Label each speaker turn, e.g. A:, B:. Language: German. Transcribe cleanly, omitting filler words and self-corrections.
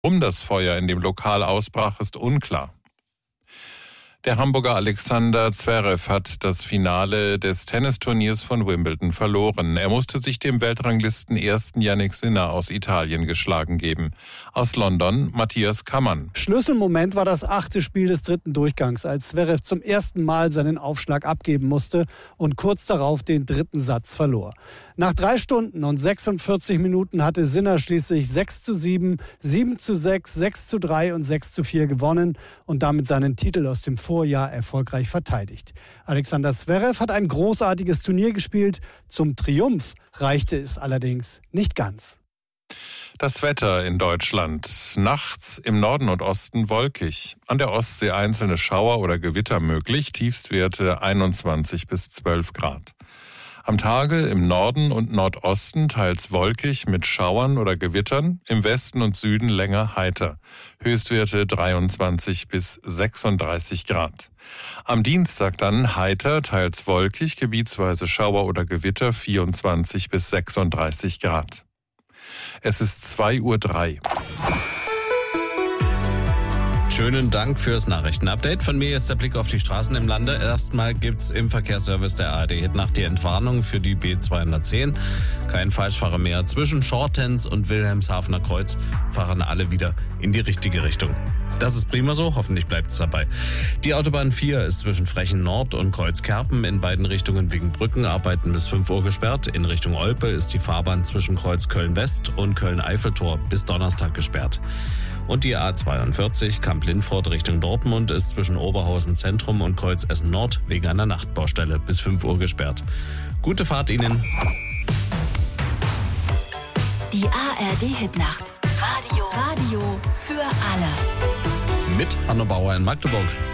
A: Warum das Feuer in dem Lokal ausbrach, ist unklar. Der Hamburger Alexander Zverev hat das Finale des Tennisturniers von Wimbledon verloren. Er musste sich dem Weltranglisten-Ersten Jannik Sinner aus Italien geschlagen geben. Aus London Matthias Kammann.
B: Schlüsselmoment war das 8. Spiel des 3. Durchgangs, als Zverev zum ersten Mal seinen Aufschlag abgeben musste und kurz darauf den 3. Satz verlor. Nach 3 Stunden und 46 Minuten hatte Sinner schließlich 6:7, 7:6, 6:3 und 6:4 gewonnen und damit seinen Titel aus dem Vorjahr erfolgreich verteidigt. Alexander Zverev hat ein großartiges Turnier gespielt. Zum Triumph reichte es allerdings nicht ganz.
A: Das Wetter in Deutschland. Nachts im Norden und Osten wolkig. An der Ostsee einzelne Schauer oder Gewitter möglich. Tiefstwerte 21 bis 12 Grad. Am Tage im Norden und Nordosten teils wolkig mit Schauern oder Gewittern, im Westen und Süden länger heiter. Höchstwerte 23 bis 36 Grad. Am Dienstag dann heiter, teils wolkig, gebietsweise Schauer oder Gewitter 24 bis 36 Grad. Es ist 2:03 Uhr.
C: Schönen Dank fürs Nachrichtenupdate. Von mir jetzt der Blick auf die Straßen im Lande. Erstmal gibt's im Verkehrsservice der ARD Hitnacht die Entwarnung für die B210. Kein Falschfahrer mehr. Zwischen Shortens und Wilhelmshavener Kreuz fahren alle wieder in die richtige Richtung. Das ist prima so, hoffentlich bleibt es dabei. Die Autobahn 4 ist zwischen Frechen Nord und Kreuz-Kerpen in beiden Richtungen wegen Brückenarbeiten bis 5 Uhr gesperrt. In Richtung Olpe ist die Fahrbahn zwischen Kreuz Köln-West und Köln-Eiffeltor bis Donnerstag gesperrt. Und die A42 Kamp-Lindfort Richtung Dortmund ist zwischen Oberhausen Zentrum und Kreuz Essen Nord wegen einer Nachtbaustelle bis 5 Uhr gesperrt. Gute Fahrt Ihnen.
D: Die ARD Hitnacht. Radio für alle.
C: Mit Anno Bauer in Magdeburg.